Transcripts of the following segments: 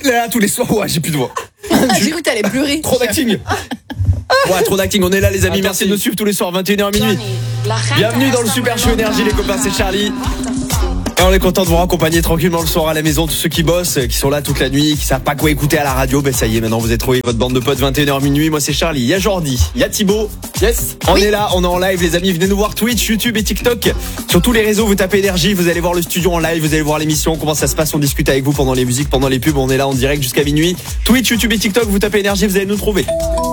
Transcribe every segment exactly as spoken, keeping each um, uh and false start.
Là, tous les soirs, ouais, j'ai plus de voix. J'ai cru que t'allais pleurer. Trop d'acting. Ouais, trop d'acting. On est là, les amis. Merci de nous suivre tous les soirs, vingt et une heures minuit. Bienvenue dans le Super Show Énergie, les copains, c'est Charlie. Et on est content de vous raccompagner tranquillement le soir à la maison. Tous ceux qui bossent, qui sont là toute la nuit, qui savent pas quoi écouter à la radio, ben ça y est, maintenant vous avez trouvé votre bande de potes, vingt et une heures minuit. Moi c'est Charlie, il y a Jordi, il y a Thibaut. Yes. On oui. est là, on est en live les amis, venez nous voir Twitch, YouTube et TikTok. Sur tous les réseaux, vous tapez Énergie, vous allez voir le studio en live, vous allez voir l'émission, comment ça se passe, on discute avec vous pendant les musiques, pendant les pubs, on est là en direct jusqu'à minuit. Twitch, YouTube et TikTok, vous tapez Énergie, vous allez nous trouver.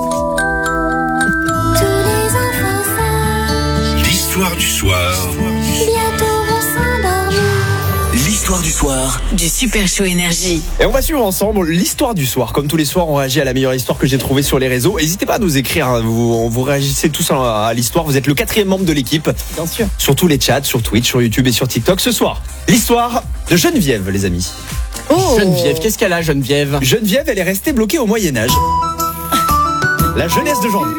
L'histoire du soir. L'histoire du soir du Super Show Énergie. Et on va suivre ensemble l'histoire du soir. Comme tous les soirs, on réagit à la meilleure histoire que j'ai trouvée sur les réseaux. N'hésitez pas à nous écrire, hein. vous, vous réagissez tous à l'histoire. Vous êtes le quatrième membre de l'équipe. Bien sûr. Sur tous les chats, sur Twitch, sur YouTube et sur TikTok. Ce soir, l'histoire de Geneviève, les amis. Oh. Geneviève, qu'est-ce qu'elle a, Geneviève? Geneviève, elle est restée bloquée au Moyen-Âge. La jeunesse d'aujourd'hui.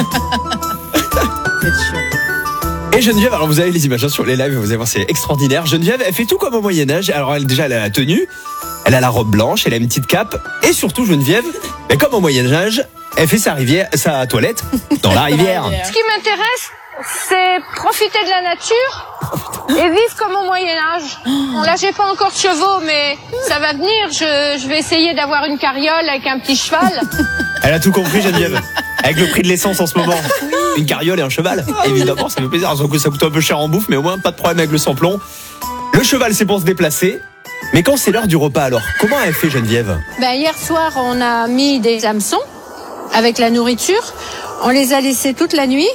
C'est chiant. Et Geneviève, alors vous avez les images sur les lives, vous allez voir, c'est extraordinaire. Geneviève, elle fait tout comme au Moyen-Âge. Alors elle, déjà, elle a la tenue, elle a la robe blanche, elle a une petite cape. Et surtout, Geneviève, mais comme au Moyen-Âge, elle fait sa rivière, sa toilette dans la rivière. Ce qui m'intéresse, c'est profiter de la nature et vivre comme au Moyen-Âge. Bon, là, j'ai pas encore de chevaux, mais ça va venir. Je, je vais essayer d'avoir une carriole avec un petit cheval. Elle a tout compris, Geneviève. Avec le prix de l'essence en ce moment. Une carriole et un cheval. Évidemment, ça fait plaisir. Ça coûte un peu cher en bouffe, mais au moins, pas de problème avec le samplon. Le cheval, c'est pour se déplacer. Mais quand c'est l'heure du repas, alors, comment elle fait, Geneviève? Ben, hier soir, on a mis des hameçons avec la nourriture. On les a laissés toute la nuit.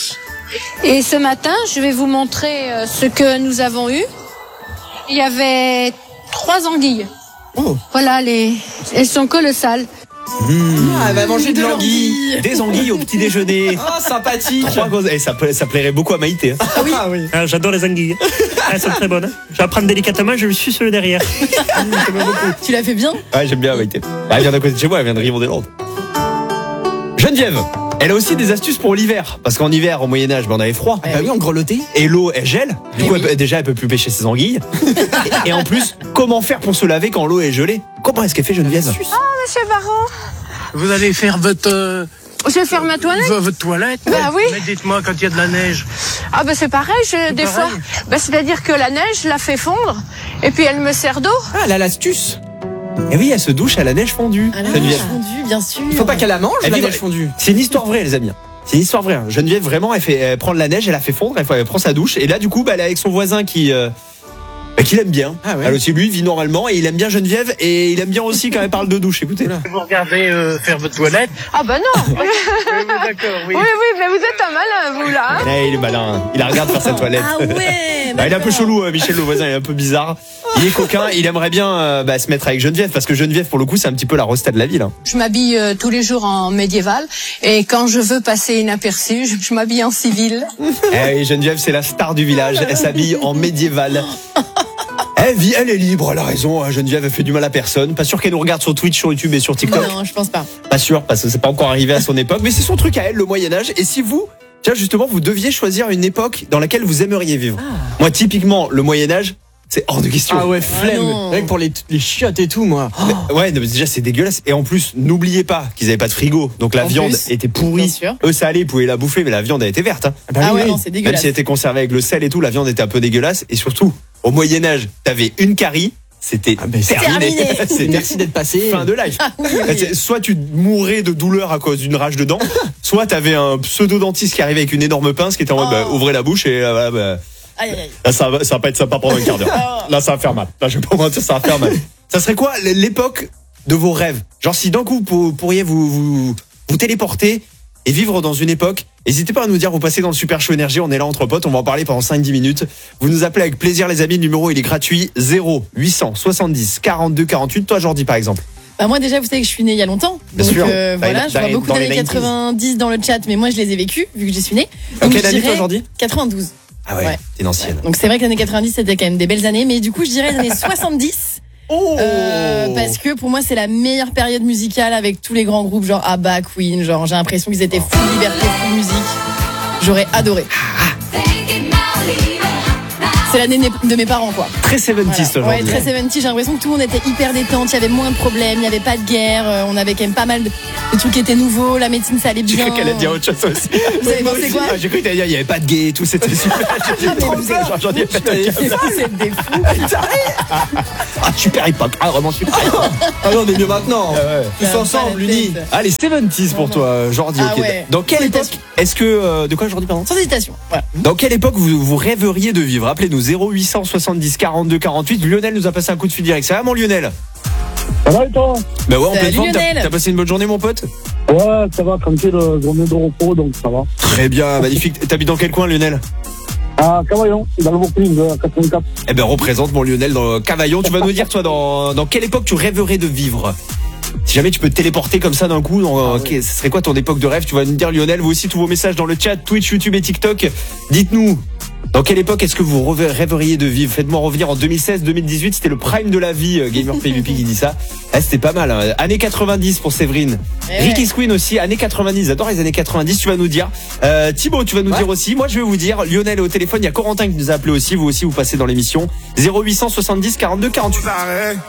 Et ce matin, je vais vous montrer ce que nous avons eu. Il y avait trois anguilles. Oh. Voilà, les... elles sont colossales. Mmh. Ah, elle va manger de l'anguille. Des anguilles au petit déjeuner. Oh, sympathique. Trois grosses... Et ça, ça plairait beaucoup à Maïté. Hein. Ah oui, ah, oui. Ah, j'adore les anguilles. Elles sont très bonnes. Je vais apprendre délicatement, je vais sucer le derrière. Tu l'as fait bien? Ouais, j'aime bien Maïté. Elle vient d'à côté de chez moi, elle vient de Rivon-des-Landes. Geneviève, elle a aussi des astuces pour l'hiver. Parce qu'en hiver, au Moyen-Âge, ben, on avait froid. Bah oui, on grelottait. Et l'eau, elle gèle. Du Et coup, oui. elle, déjà, elle peut plus pêcher ses anguilles. et, et en plus, comment faire pour se laver quand l'eau est gelée? Comment est-ce qu'elle fait, Geneviève? Monsieur Baron, Vous allez faire votre, euh, je vais faire ma toilette. v- votre toilette. Bah oui. Mais dites-moi, quand il y a de la neige. Ah ben c'est pareil, je, des pareil. fois, ben, c'est-à-dire que la neige, je la fais fondre, et puis elle me sert d'eau. Ah, elle a l'astuce. Et oui, elle se douche à la neige fondue. Ah, la Geneviève. neige fondue, bien sûr. Il faut pas qu'elle la mange, Elle la vit- neige fondue. C'est une histoire vraie, les amis. C'est une histoire vraie. hein. Geneviève, vraiment, elle, fait, elle prend de la neige, elle la fait fondre, elle, fait- elle prend sa douche. Et là, du coup, bah, elle est avec son voisin qui... Euh, bah, qui l'aime bien. Ah ouais. Alors, aussi, lui, il vit normalement et il aime bien Geneviève et il aime bien aussi quand elle parle de douche. Écoutez. Vous regardez euh, faire votre toilette. Ah ben non. Oui, oui, d'accord, oui. Oui, oui, mais vous êtes un malin, vous, là. Hein. Eh, il est malin. Il la regarde faire sa toilette. Ah ouais. Bah, il est un peu chelou, euh, Michel, le voisin, il est un peu bizarre. Il est coquin, il aimerait bien euh, bah, se mettre avec Geneviève parce que Geneviève, pour le coup, c'est un petit peu la resta de la ville. Hein. Je m'habille euh, tous les jours en médiéval, et quand je veux passer inaperçu, je, je m'habille en civil. Eh, et Geneviève, c'est la star du village. Elle s'habille en médiéval. Elle vit, elle est libre, elle a raison. Geneviève, elle fait du mal à personne. Pas sûr qu'elle nous regarde sur Twitch, sur YouTube et sur TikTok. Non, je pense pas. Pas sûr, parce que c'est pas encore arrivé à son époque. Mais c'est son truc à elle, le Moyen-Âge. Et si vous, tiens, justement, vous deviez choisir une époque dans laquelle vous aimeriez vivre. Ah. Moi, typiquement, le Moyen-Âge, c'est hors de question. Ah ouais, flemme. non. Rien que pour les, les chiottes et tout, moi. Oh. Ouais, non, mais déjà, c'est dégueulasse. Et en plus, n'oubliez pas qu'ils avaient pas de frigo. Donc la En viande plus, était bien pourrie. sûr. Eux, ça allait, ils pouvaient la bouffer, mais la viande, elle était verte. Hein. Bah Ah oui, ouais, oui. non, c'est Même dégueulasse. si elle était conservée avec le sel et tout, la viande était un peu dégueulasse. Et surtout, au Moyen-Âge, t'avais une carie, c'était Ah ben, c'est terminé. terminé. C'était Merci d'être passé. fin de life. Ah oui. C'est- Soit tu mourrais de douleur à cause d'une rage de dents, soit t'avais un pseudo-dentiste qui arrivait avec une énorme pince qui était en mode, bah, Oh. ouvrez la bouche et euh, voilà, bah, Aïe, aïe, aïe. là, ça, va, ça va pas être sympa pendant un quart d'heure. Là, ça va faire mal. Là, je vais pas mentir, ça va faire mal. Ça serait quoi l'époque de vos rêves? Genre, si d'un coup, vous pourriez vous, vous, vous téléporter et vivre dans une époque, n'hésitez pas à nous dire, vous passez dans le Super Show Énergie, on est là entre potes, on va en parler pendant cinq dix minutes. Vous nous appelez avec plaisir, les amis, le numéro, il est gratuit, zéro huit cent soixante-dix quarante-deux quarante-huit. Toi, Jordi, par exemple. Bah moi déjà vous savez que je suis née il y a longtemps. Bien Donc sûr. euh, Bah, voilà, dans- je vois dans beaucoup les d'années quatre-vingt-dix. quatre-vingt-dix dans le chat, mais moi je les ai vécues vu que j'y suis née. Ok, Donc, je quelle année, toi, dirais Jordi? quatre-vingt-douze. Ah ouais, Ouais. t'es une ancienne. Donc c'est vrai que l'année quatre-vingt-dix c'était quand même des belles années, mais du coup je dirais les années soixante-dix. Oh Euh, parce que pour moi c'est la meilleure période musicale avec tous les grands groupes genre ABBA, Queen, genre j'ai l'impression qu'ils étaient full liberté, full musique. J'aurais adoré. C'est l'année de mes parents, quoi. Très soixante-dix Voilà. aujourd'hui. Ouais, très soixante-dix. J'ai l'impression que tout le monde était hyper détente. Il y avait moins de problèmes. Il n'y avait pas de guerre. euh, On avait quand même pas mal de, de trucs qui étaient nouveaux. La médecine, ça allait J'ai bien. cru qu'elle allait dire autre chose aussi. Vous avez pensé quoi? Ah, j'ai cru qu'elle allait dire il n'y avait pas de gay et tout, c'était super. J'ai Ah, mais trop vous peur, êtes- j'en ai fait un câble. Vous êtes des fous. Ah, super époque. Ah, vraiment super époque. Ah non, on est mieux maintenant. Tous Ça va ensemble, pas la unis. tête. Allez, soixante-dix pour toi, Jordi. Ah ok. ouais. Dans quelle époque Félicitations. est-ce que. euh, de quoi, Jordi, pardon? Sans hésitation. Voilà. Dans quelle époque vous, vous rêveriez de vivre? Appelez-nous zéro huit cent soixante-dix quarante-deux quarante-huit. Lionel nous a passé un coup de fil direct. Ça va, mon Lionel? Ça va et toi? Bah ouais, en Salut, pleine forme. T'as Lionel. t'as passé une bonne journée, mon pote? Ouais, ça va, tranquille, journée de repos, donc ça va. Très bien, magnifique. T'habites dans quel coin, Lionel? À Cavaillon, dans le Vaucluse, à quatre-vingt-quatre. Eh ben, représente mon Lionel dans Cavaillon. Tu vas nous dire, toi, dans, dans quelle époque tu rêverais de vivre? Si jamais tu peux te téléporter comme ça d'un coup, dans, ok, ce serait quoi ton époque de rêve? Tu vas nous dire, Lionel. Vous aussi, tous vos messages dans le chat, Twitch, YouTube et TikTok. Dites-nous, dans quelle époque est-ce que vous rêve- rêveriez de vivre? Faites-moi revenir en deux mille seize deux mille dix-huit, c'était le prime de la vie. euh, Gamer P V P qui dit ça. Ah, c'était pas mal. Hein. Années quatre-vingt-dix pour Séverine. Eh Ricky ouais. Squeen aussi, années quatre-vingt-dix. J'adore les années quatre-vingt-dix, tu vas nous dire. Euh, Thibaut, tu vas nous Ouais. dire aussi. Moi, je vais vous dire. Lionel est au téléphone. Il y a Corentin qui nous a appelé aussi. Vous aussi, vous passez dans l'émission. zéro huit cent soixante-dix quarante-deux quarante-huit.